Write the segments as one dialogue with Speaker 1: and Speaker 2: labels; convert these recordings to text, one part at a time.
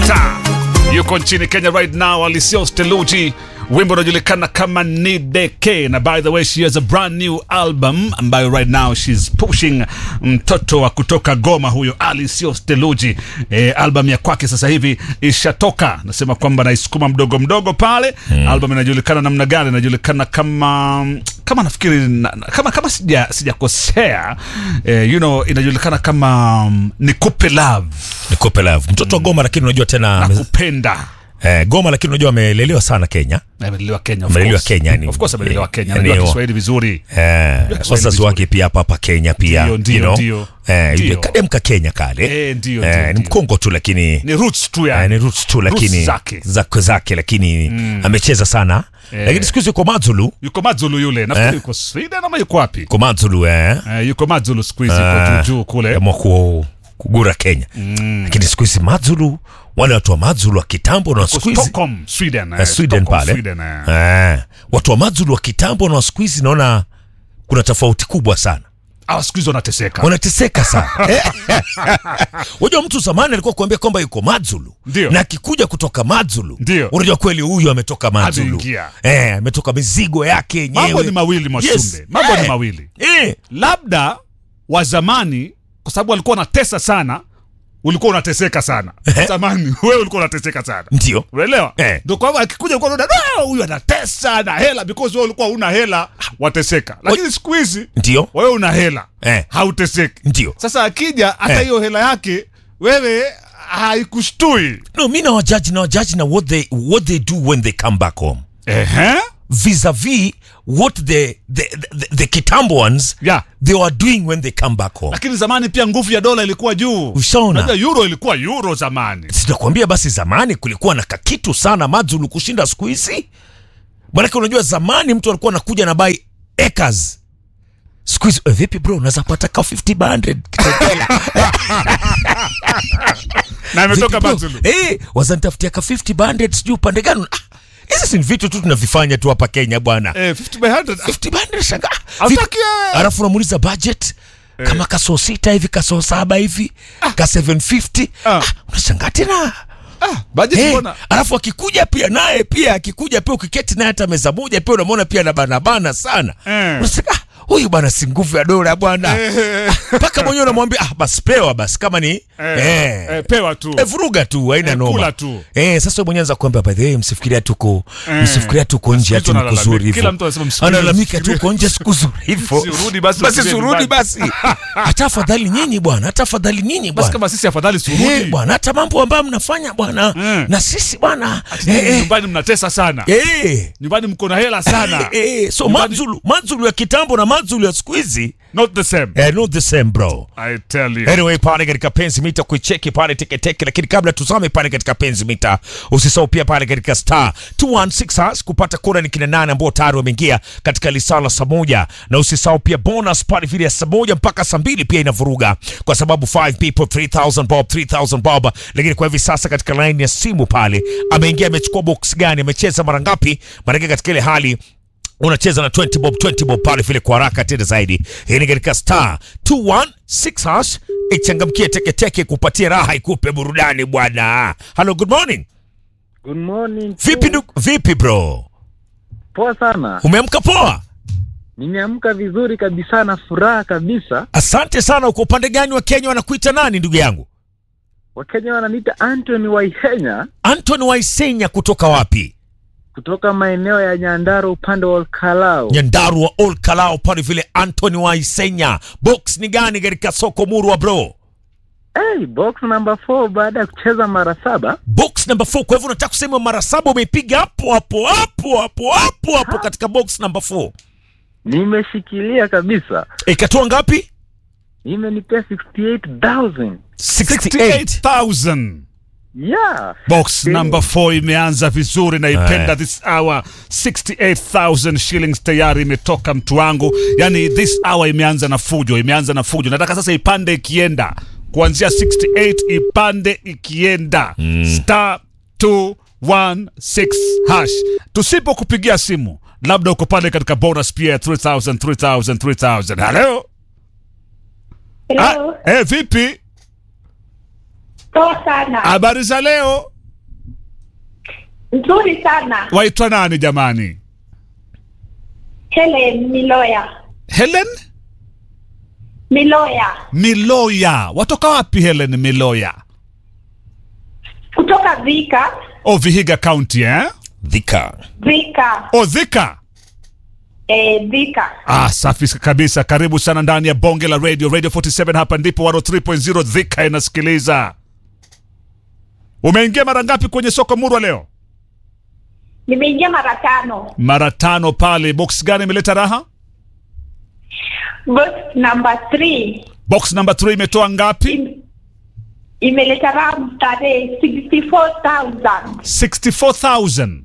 Speaker 1: Star yuko nchini Kenya right now. Alisio Steluji, wimbo unajulikana kama Nideke, na by the way she has a brand new album ambayo right now she's pushing. Mtoto wa kutoka Goma huyo Alisio Steluji, album ya kwake sasa hivi ishatoka. Nasema kwamba naisukuma mdogo mdogo pale. Album inajulikana namna gani? Inajulikana kama nafikiri kama sijakosea, inajulikana kama Nikupe Love.
Speaker 2: Nikupe Love. Mtoto wa Goma, lakini unajua tena
Speaker 1: nakupenda.
Speaker 2: Goma, lakini unajua amelelewa sana Kenya.
Speaker 1: Amelelewa Kenya,
Speaker 2: of course
Speaker 1: amelelewa Kenya. Anajua Kiswahili vizuri.
Speaker 2: Wazazi wake pia hapa Kenya pia.
Speaker 1: Ndio.
Speaker 2: Yule kademka Kenya kale.
Speaker 1: Ndio.
Speaker 2: Ni Mkongo tu lakini
Speaker 1: ni roots tu yani.
Speaker 2: Ni roots tu lakini zake lakini amecheza sana. Lakini siku hizi yuko Madzulu yule. Nafikiri yuko Sweden ama yuko wapi? Yuko Madzulu
Speaker 1: yuko Madzulu siku hizi kwa juu kule.
Speaker 2: Kama kugura Kenya. Lakini siku hizi Madzulu, wale watu wa Madzulu wa kitambo na siku hizi
Speaker 1: Stockholm,
Speaker 2: Sweden pale. Watu wa Madzulu wa kitambo na siku hizi naona kuna tofauti kubwa sana.
Speaker 1: Siku hizi
Speaker 2: wanateseka sana. Unajua mtu zamani alikuwa kuambia kwamba yuko Madzulu, na akikuja kutoka Madzulu unajua kweli huyu ametoka Madzulu. Ametoka mizigo yake yenyewe.
Speaker 1: Mambo ni mawili Mwashumbe. Mambo ni mawili. Labda wa zamani kwa sababu alikuwa anatesa sana, ulikuwa unateseka sana. Zamani wewe ulikuwa unateseka sana.
Speaker 2: Ndio.
Speaker 1: Unaelewa? Ndio kwa sababu akikuja ulikuwa unaona huyu anatesa na hela, because wewe ulikuwa una hela wateseka. Lakini siku hizi ndio wewe una hela, hauteseki.
Speaker 2: Ndio.
Speaker 1: Sasa akija hata hiyo hela yake wewe haikushtui.
Speaker 2: No, mimi na judge na what they do when they come back home. Vis-a-vis what the kitambo ones they were doing when they come back home.
Speaker 1: Lakini zamani pia nguvu ya dola ilikuwa juu.
Speaker 2: Ushaona?
Speaker 1: Euro ilikuwa euro zamani.
Speaker 2: Sitakwambia basi zamani kulikuwa na kakitu sana Madzulu kushinda siku hizi. Maana unajua zamani mtu alikuwa anakuja na buy acres. Siku hizi vipi bro, unaweza pata ka 50 100 kitokela.
Speaker 1: Na imetoka Madzulu.
Speaker 2: Wazanitafutia ka 50 100 sijui upande gani. Hizi si vitu tu tunavifanya tu hapa Kenya bwana. 50 shanga. Alafu unamuuliza budget kama kaso 6 hivi, kaso 7 hivi, ka 750. Unashangaa tena.
Speaker 1: Budget mbona?
Speaker 2: Alafu akikuja pia naye ukiketi naye hata meza moja pia unamwona pia na bana sana. Unashangaa huyu bwana si nguvu ya dola bwana. Paka mwenyewe unamwambia basi pewa basi kama ni
Speaker 1: pewa tu.
Speaker 2: Vuruga tu, haina noma.
Speaker 1: Kula tu.
Speaker 2: Sasa mwenyewe anza kuambia by the way msifikiria tuko nje hatu ni kuzuri hivyo.
Speaker 1: Kila mtu anasema msifikiria.
Speaker 2: Analalamika tuko nje siku nzuri hivyo. Surudi basi. Hata afadhali nyinyi bwana,
Speaker 1: Basi kama sisi afadhali surudi.
Speaker 2: Bwana, hata mambo ambayo mnafanya bwana. Na sisi bwana.
Speaker 1: Nyumbani mnatesa sana. Nyumbani mko na hela sana.
Speaker 2: So Madzulu ya kitambo na Madzulu ya siku hizi
Speaker 1: not the same.
Speaker 2: Not the same bro.
Speaker 1: I tell you.
Speaker 2: Anyway, pale katika penzi mita kuicheki pale teke, lakini kabla tuzame pale katika penzi mita, usisahau pia pale katika star 216 kupata kura ni kina nane ambao tayari wameingia katika lisala saa moja, na usisahau pia bonus pale vile saa moja mpaka saa mbili pia inavuruga kwa sababu 5 people 3000 bob. Lakini kwa hivi sasa katika line ya simu pale ameingia, amechukua box gani, amecheza mara ngapi? Maana katika ile hali unacheza na 20 bob pale vile kwa haraka tena zaidi. Hii ni katika star 216 ichangamkie teke kupatia raha, ikupe burudani bwana. Hello, good morning.
Speaker 3: Good morning.
Speaker 2: Vipi bro?
Speaker 3: Poa sana.
Speaker 2: Umeamka poa?
Speaker 3: Nimeamka vizuri kabisa na furaha kabisa.
Speaker 2: Asante sana. Uko upande gani wa Kenya? Wanakuita nani ndugu yangu?
Speaker 3: Wa Kenya wananiita Anthony Waihenya.
Speaker 2: Anthony Waihenya kutoka wapi?
Speaker 3: Kutoka maeneo ya Nyandarua upande wa Olkalao.
Speaker 2: Nyandarua Olkalao pale vile Anthony Waihenya. Box ni gani katika soko murwa bro?
Speaker 3: Box number 4 baada ya kucheza mara 7.
Speaker 2: Box number 4, kwa hivyo unataka kusema mara 7 umeipiga hapo katika box number 4.
Speaker 3: Nimeshikilia kabisa.
Speaker 2: Ikatoa ngapi?
Speaker 3: Imenipea 68,000.
Speaker 1: 68,000.
Speaker 3: Yeah.
Speaker 1: Box number 4 imeanza vizuri na ipenda this hour. 68,000 shillings tayari imetoka mtu wangu. Yani this hour imeanza na fujo. Nataka sasa ipande ikienda. Kuanzia 68 ipande ikienda. Star 216 hash. Tusipo kupigia simu, labda uko pale katika bonus pia ya 3,000. Hello. Vipi?
Speaker 4: Poa sana.
Speaker 1: Habari za leo?
Speaker 4: Nzuri sana.
Speaker 1: Waitwa nani jamani?
Speaker 4: Helen Miloya.
Speaker 1: Helen
Speaker 4: Miloya.
Speaker 1: Miloya. Watoka wapi Helen Miloya?
Speaker 4: Kutoka Thika.
Speaker 1: Oh, Vihiga County
Speaker 2: Dhika.
Speaker 4: Thika.
Speaker 1: Oh, Thika.
Speaker 4: Thika.
Speaker 1: Safi kabisa. Karibu sana ndani ya bonge la radio 47. Hapa ndipo 103.0 Thika inasikiliza. Umeingia mara ngapi kwenye soko Murwa leo?
Speaker 4: Nimeingia mara 5.
Speaker 1: Mara 5 pale. Box gani imeleta raha?
Speaker 4: Box number 3.
Speaker 1: Box number 3 imetoa ngapi?
Speaker 4: Imeleta raha mstare 64,000.
Speaker 1: 64,000.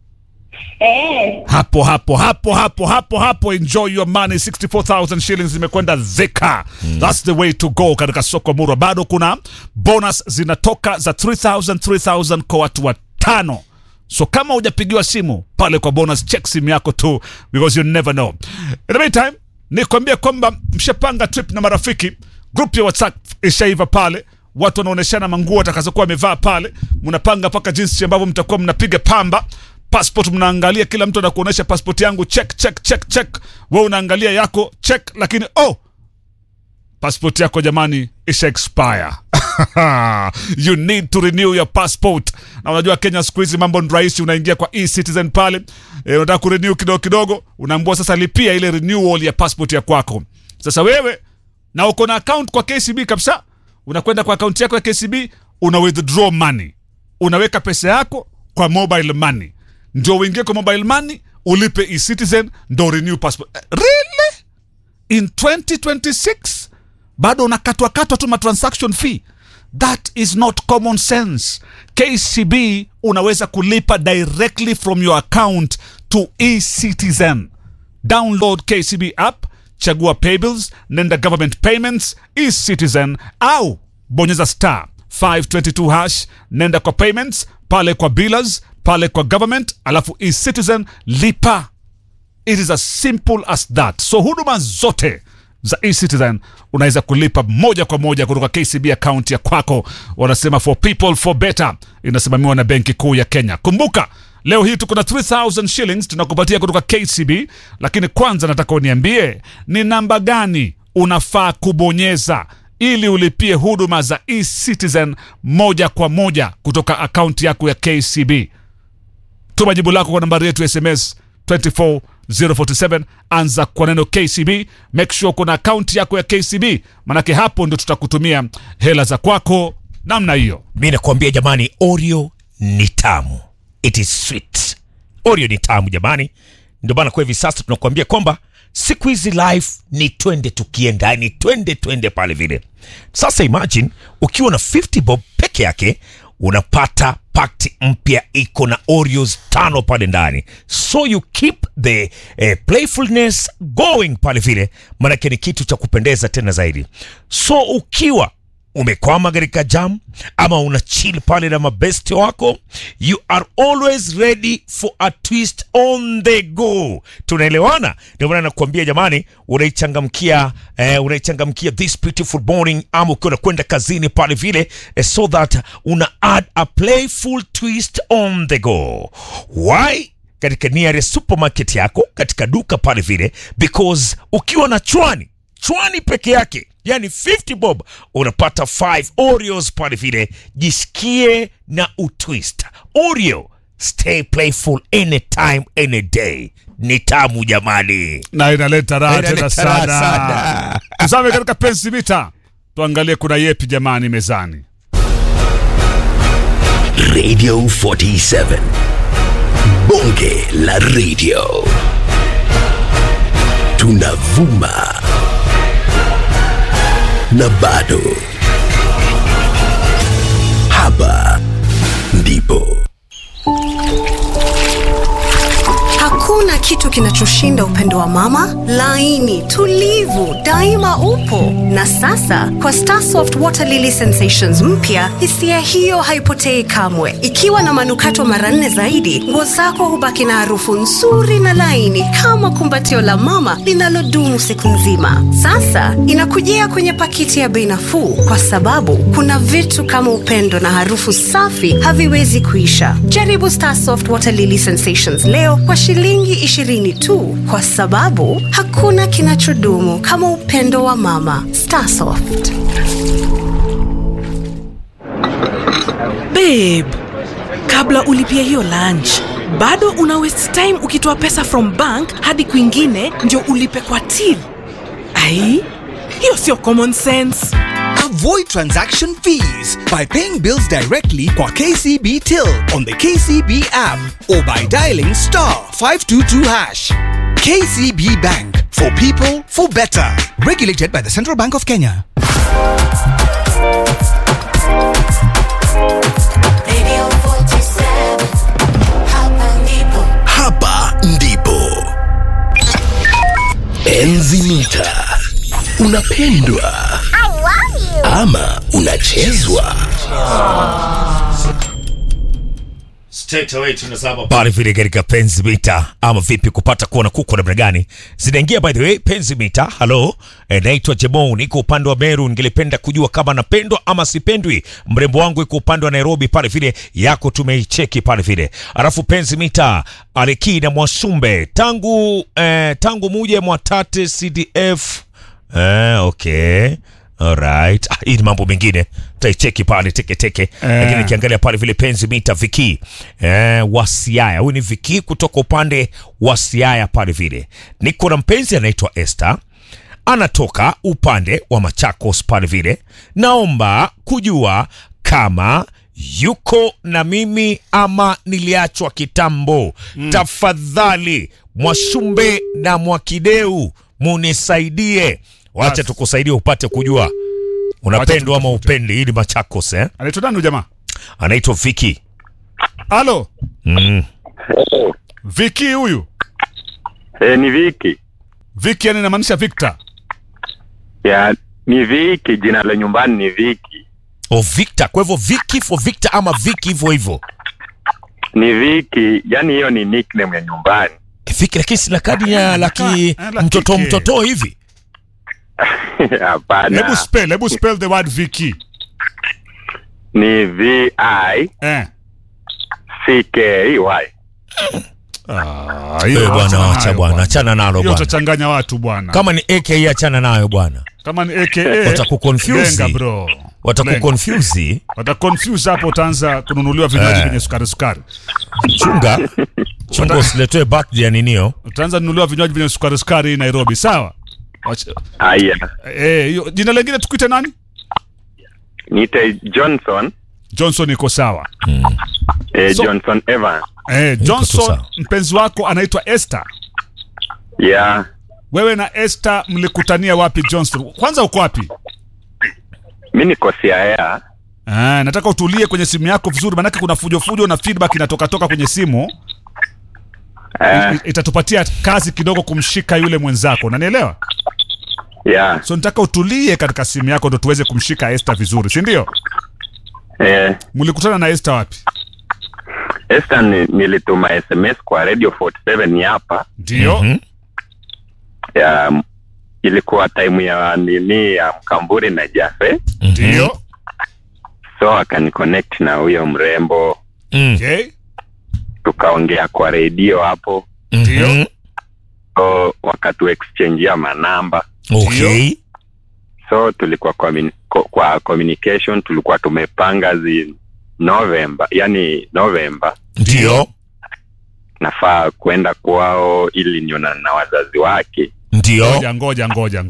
Speaker 1: Hapo. Enjoy your money. 64,000 shillings imekwenda Thika. That's the way to go katika soko Murwa. Bado kuna bonus zinatoka za 3,000 kwa watu watano. So kama hujapigiwa simu pale kwa bonus, check simu yako tu, because you never know. In the meantime, nikwambia kwamba mshapanga trip na marafiki. Group ya WhatsApp ishaiva pale. Watu wanaoneshana manguo watakazokuwa wamevaa pale. Mnapanga paka jinsi ambavyo mtakuwa mnapiga pamba. Passport mnaangalia, kila mtu anakuonesha passport yangu check. Wewe unaangalia yako check, lakini passport yako jamani isha expire. You need to renew your passport. Na unajua Kenya siku hizi mambo ni rahisi, unaingia kwa e-Citizen pale, unataka kurenew kidogo, unaambiwa sasa lipia ile renewal ya passport ya kwako. Sasa wewe na uko na account kwa KCB kabisa, unakwenda kwa account yako ya KCB, una withdraw money. Unaweka pesa yako kwa mobile money. Ndio uingie kwa mobile money, ulipe e-Citizen, ndio renew passport. Really? In 2026 bado unakatwa tu ma transaction fee. That is not common sense. KCB unaweza kulipa directly from your account to e-Citizen. Download KCB app, chagua pay bills, nenda government payments, e-Citizen, au bonyeza star 522 hash, nenda kwa payments, pale kwa billers, pale kwa government, alafu e-Citizen lipa. It is as simple as that. So huduma zote za e-Citizen unaweza kulipa moja kwa moja kutoka KCB account ya kwako. Wanasema for people for better. Inasimamiwa na Benki Kuu ya Kenya. Kumbuka, leo hii tuko na 3,000 shillings tunakupatia kutoka KCB, lakini kwanza nataka uniambie ni namba gani unafaa kubonyeza ili ulipie huduma za e-Citizen moja kwa moja kutoka account yako ya KCB. Tuma jibu lako kwa nambari yetu SMS 24047, anza kwa neno KCB. Make sure kuna account yako ya KCB, manake hapo ndo tutakutumia hela za kwako namna hiyo.
Speaker 2: Mimi nakwambia jamani, Oreo ni tamu. It is sweet. Oreo ni tamu jamani. Ndio maana kwa hivi sasa tunakuambia kwamba siku hizi life ni twende tukienda, ni twende pale vile. Sasa imagine ukiwa na 50 bob peke yake unapata pakti mpya iko na Oreos 5 pale ndani. So you keep the playfulness going pale vile, maana ni kitu cha kupendeza tena zaidi. So ukiwa umekwama katika jam ama una chill pale na mabesti wako, you are always ready for a twist on the go. Tunaelewana? Ndio maana nakwambia jamani, unaichangamkia this beautiful morning ama ukiwa unakwenda kazini pale vile, so that una add a playful twist on the go. Why? Katika nearest supermarket yako, katika duka pale vile, because ukiwa na chwani peke yake, yani 50 bob, unapata 5 Oreos pale vile. Jisikie na utwist. Oreo, stay playful anytime, any day. Ni tamu jamani,
Speaker 1: na inaleta raha tena sana. Tuzame katika pensi mita, tuangalie kuna yepi jamani mezani.
Speaker 5: Radio 47, bonge la radio, tunavuma na bado hapa ndipo.
Speaker 6: Hakuna kitu kinachoshinda upendo wa mama? Laini, tulivu, daima upo. Na sasa kwa Starsoft Water Lily Sensations mpya, hisia hiyo haipotei kamwe. Ikiwa na manukato mara 4 zaidi, nguo zako hubaki na harufu nzuri na laini kama kumbatio la mama linalodumu siku nzima. Sasa inakujia kwenye pakiti ya bei nafuu, kwa sababu kuna vitu kama upendo na harufu safi haviwezi kuisha. Jaribu Starsoft Water Lily Sensations leo kwa shilingi 20 tu, kwa sababu hakuna kinachodumu kama upendo wa mama. Starsoft.
Speaker 7: Babe, kabla ulipia hiyo lunch, bado una waste time ukitoa pesa from bank hadi kwingine ndio ulipe kwa till. Ai, hiyo sio common sense.
Speaker 8: Avoid transaction fees by paying bills directly kwa KCB Till on the KCB app or by dialing *522#. KCB Bank, for people, for better. Regulated by the Central Bank of Kenya.
Speaker 5: Hapa ndipo Enzi Mita. Unapendwa ama unachezwa?
Speaker 2: Straight away tunasaba pale vile katika Penzi Mita. Ama vipi kupata kuona kuko namna gani zinaingia? By the way, Penzi Mita, hello, naitwa Jemo, niko upande wa Meru. Ningelipenda kujua kama napendwa ama sipendwi. Mrembo wangu yuko upande wa Nairobi pale vile, yako tumeicheki pale vile. Alafu Penzi Mita, Aleki na Mwasumbe tangu muje Mwatate CDF. Okay. Alright. Hii ni mambo mengine tutaicheki pale teke. Lakini nikiangalia pale vile Penzi Mita Viki Wasiaya. Huyu ni Viki kutoka upande wa Siaya pale vile. Niko na mpenzi anaitwa Esther, anatoka upande wa Machakos pale vile. Naomba kujua kama yuko na mimi ama niliachwa kitambo. Tafadhali Mwashumbe na Mwakideu munisaidie. Wacha tukusaidie upate kujua unapendwa ama upendi. Ili Machakos
Speaker 1: Anaitwa nani jamaa?
Speaker 2: Anaitwa Viki.
Speaker 1: Halo. Viki huyu?
Speaker 9: Ni Viki.
Speaker 1: Viki yani inamaanisha Victor.
Speaker 9: Ya, ni Viki, jina la nyumbani ni Viki.
Speaker 2: Victor, kwa hivyo Viki for Victor ama Viki hivyo?
Speaker 9: Ni Viki, yani hiyo ni nickname ya nyumbani.
Speaker 2: Viki lakini si la kadi ya laki mtoto hivi.
Speaker 9: Hapana.
Speaker 1: Hebu spell the word Viki.
Speaker 9: Ni V-I C-K-Y.
Speaker 2: Hiyo bwana, acha bwana, achana nalo bwana.
Speaker 1: Hiyo utachanganya watu bwana.
Speaker 2: Kama ni AKA achana nayo bwana.
Speaker 1: Kama ni AKA
Speaker 2: watakuconfuse bro. Watakuconfuse.
Speaker 1: Wataconfuse hapo, utaanza kununuliwa vinywaji vyenye sukari.
Speaker 2: Chunga usiletwe birthday ya ninio. Utaanza
Speaker 1: kununuliwa vinywaji vyenye sukari Nairobi, sawa?
Speaker 9: Aya.
Speaker 1: Hiyo jina lingine tukuite nani?
Speaker 9: Niite Johnson.
Speaker 1: Johnson iko sawa.
Speaker 9: Johnson Evans.
Speaker 1: Johnson, mpenzi wako anaitwa Esther.
Speaker 9: Yeah.
Speaker 1: Wewe na Esther mlikutania wapi Johnson? Kwanza uko wapi?
Speaker 9: Mimi niko Siaya.
Speaker 1: Nataka utulie kwenye simu yako vizuri, maana kuna fujo na feedback inatoka kwenye simu. Itatupatia kazi kidogo kumshika yule mwenzako, unanielewa?
Speaker 9: Yeah.
Speaker 1: So nataka utulie katika simu yako ndo tuweze kumshika Esther vizuri, si ndio? Mlikutana na Esther wapi?
Speaker 9: Esther nilituma SMS kwa Radio 47 hapa.
Speaker 1: Ndio.
Speaker 9: Ya, ilikuwa time ya nini ya Mkamburi na Jafe.
Speaker 1: Ndio.
Speaker 9: So akani connect na huyo mrembo.
Speaker 1: Okay.
Speaker 9: Tukaongea kwa radio hapo.
Speaker 1: Ndio.
Speaker 9: So wakatu exchange ya manamba.
Speaker 2: Okay.
Speaker 9: So tulikuwa kwa communication, tulikuwa tumepanga November.
Speaker 2: Ndio.
Speaker 9: Nafaa kwenda kwao ili niona na wazazi wake.
Speaker 2: Ndio.
Speaker 1: Ngoja.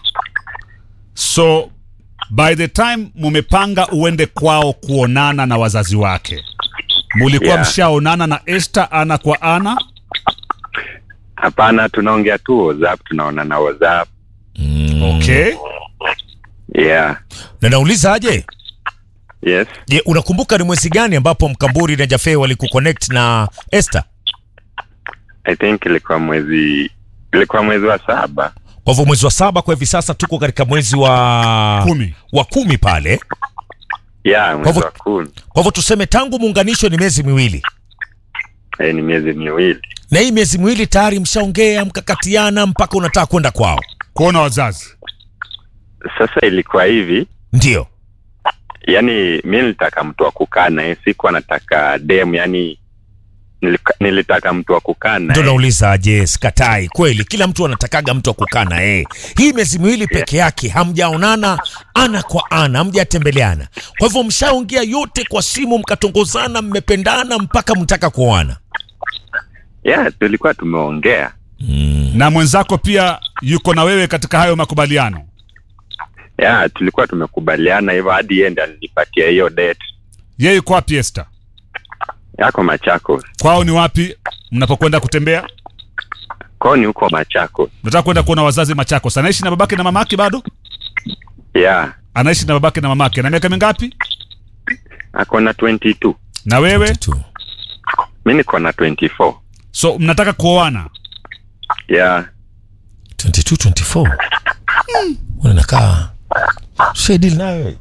Speaker 1: So by the time mumepanga uende kwao kuonana na wazazi wake, mulikuwa mshaonana na Esther ana kwa ana?
Speaker 9: Hapana, tunaongea tu WhatsApp, tunaona na WhatsApp.
Speaker 1: Okay.
Speaker 9: Yeah.
Speaker 2: Na nauliza aje?
Speaker 9: Yes.
Speaker 2: Je, unakumbuka ni mwezi gani ambapo Mkamburi na Jafe walikuconnect na Esther?
Speaker 9: I think ilikuwa mwezi wa 7.
Speaker 2: Kwa hivyo mwezi wa 7, kwa hivi sasa tuko katika mwezi wa 10 pale.
Speaker 9: Yeah, mwezi wa 10.
Speaker 2: Kwa hivyo tuseme tangu muunganisho ni miezi miwili.
Speaker 9: Ni miezi miwili.
Speaker 2: Na hii miezi miwili tayari mshaongea, mkakatiana mpaka unataka kwenda kwao
Speaker 1: kuona wazazi.
Speaker 9: Sasa ilikuwa hivi.
Speaker 2: Ndio.
Speaker 9: Yaani mimi nilitaka mtu wa kukaa naye, sikuwa nataka dem, yani nilitaka mtu wa kukaa naye.
Speaker 2: Ndio nauliza, je, sikatai. Kweli kila mtu anatakaga mtu wa kukaa naye. Hii miezi miwili peke yake hamjaonana ana kwa ana, hamjatembeleana. Kwa hivyo mshaongea yote kwa simu, mkatongozana, mmependana mpaka mtaka kuoana.
Speaker 9: Yeah, tulikuwa tumeongea.
Speaker 1: Na mwenzako pia yuko na wewe katika hayo makubaliano?
Speaker 9: Yeah, tulikuwa tumekubaliana hivyo hadi yeye ndiye alinipatia hiyo date.
Speaker 1: Yeye yuko wapi Esther?
Speaker 9: Yako Machakos.
Speaker 1: Kwao ni wapi mnapokwenda kutembea?
Speaker 9: Kwao ni huko Machakos.
Speaker 1: Nataka kwenda kuona wazazi Machakos. Anaishi na babake na mamake bado?
Speaker 9: Yeah.
Speaker 1: Anaishi na babake na mamake. Na miaka mingapi?
Speaker 9: Ako na 22.
Speaker 1: Na wewe?
Speaker 2: 22.
Speaker 9: Mimi niko na 24.
Speaker 1: So mnataka kuoana?
Speaker 9: Yeah.
Speaker 2: 24. Unakaa shedi nawe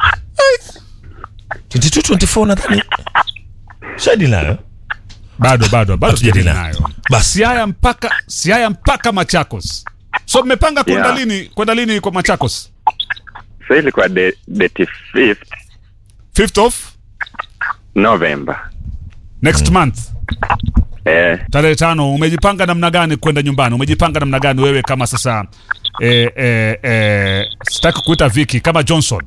Speaker 2: 22-24 nadhani shedi nayo
Speaker 1: bado shedi nayo. Basi haya mpaka Machakos. So mmepanga kwenda lini kwa Machakos?
Speaker 9: So ilikuwa date 5th
Speaker 1: of
Speaker 9: November
Speaker 1: next month. Tarehe 5. Umejipanga namna gani kwenda nyumbani? Umejipanga namna gani wewe kama sasa sitaki kuita Vicky, kama Johnson?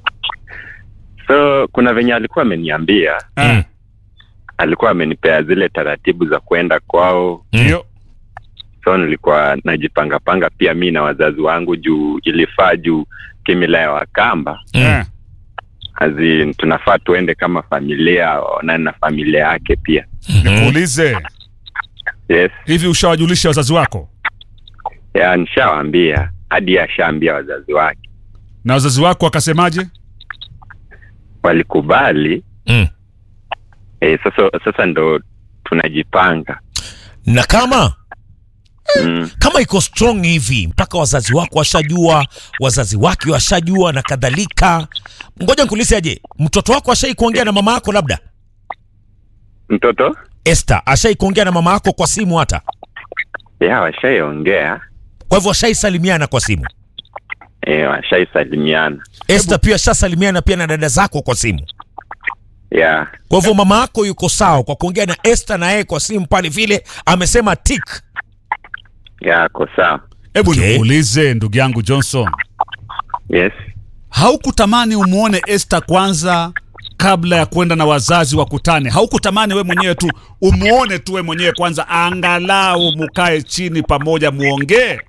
Speaker 9: So kuna venye alikuwa ameniambia. Alikuwa amenipea zile taratibu za kwenda kwao.
Speaker 1: Ndio.
Speaker 9: So nilikuwa najipanga pia mimi na wazazi wangu juu ilifaa juu kimila ya Wakamba. Tunafaa tuende kama familia na familia yake pia.
Speaker 1: Nikuulize.
Speaker 9: Yes.
Speaker 1: Hivi ushawajulisha wazazi wako?
Speaker 9: Yeah, nishawaambia. Hadi ashaambia wazazi wake.
Speaker 1: Na wazazi wako wakasemaje?
Speaker 9: Walikubali. Sasa ndo tunajipanga.
Speaker 2: Na kama iko strong hivi mpaka wazazi wako washajua, wazazi wake washajua na kadhalika, ngoja nikuulize, aje mtoto wako ashai kuongea na mama yako labda?
Speaker 9: Mtoto?
Speaker 2: Esther ashai kuongea na mama yako kwa simu hata?
Speaker 9: Yeah, washaiongea.
Speaker 2: Kwa hivyo washaisalimiana kwa simu?
Speaker 9: Washaisalimiana.
Speaker 2: Esther pia shasalimiana pia na dada zako kwa simu?
Speaker 9: Yeah.
Speaker 2: Kwa hivyo mama yako yuko sawa kwa kuongea na Esther na yeye kwa simu pale vile amesema tick?
Speaker 9: Yeah, kwa sawa.
Speaker 1: Hebu nikuulize ndugu yangu Johnson.
Speaker 9: Yes.
Speaker 1: Haukutamani umuone Esther kwanza kabla ya kwenda na wazazi wakutane? Haukutamani we mwenyewe tu umuone tu we mwenyewe kwanza, angalau mukae chini pamoja muongee?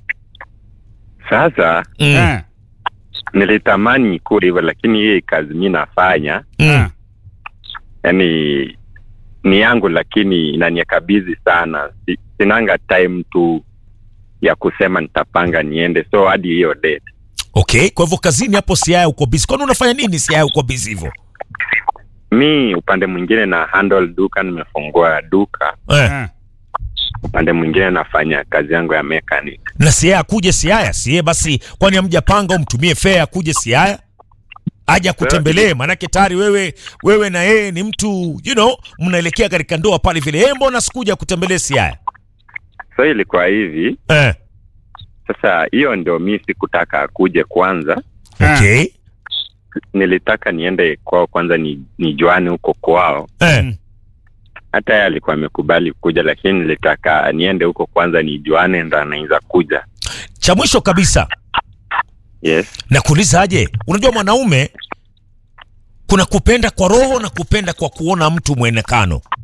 Speaker 9: Sasa nilitamani kuri hivyo, lakini hii kazi mimi nafanya yani ni yangu, lakini inaniakabidhi sana. Sinanga time tu ya kusema nitapanga niende, so hadi hiyo date.
Speaker 2: Okay, kwa hivyo kazini hapo Siaya uko busy. Kwani unafanya nini Siaya uko busy hivyo?
Speaker 9: Mi upande mwingine na handle duka, nimefungua duka. Upande mwingine nafanya kazi yangu ya mechanic.
Speaker 2: Na Siaya kuje Siaya, siye basi kwani hamjapanga umtumie fare kuje Siaya? Aja kutembelee, manake tayari wewe na yeye ni mtu, mnaelekea katika ndoa pale vile. Mbona sikuja kutembelee Siaya?
Speaker 9: So ilikuwa hivi. Sasa hiyo ndio mimi sikutaka akuje kwanza.
Speaker 2: Okay.
Speaker 9: Nilitaka niende kwao kwanza nijuane huko kwao. Hata yeye alikuwa amekubali kuja, lakini nilitaka niende huko kwanza nijuane ndo anaanza kuja.
Speaker 2: Cha mwisho kabisa.
Speaker 9: Yes.
Speaker 2: Na kuuliza aje, unajua mwanaume kuna kupenda kwa roho na kupenda kwa kuona mtu muonekano.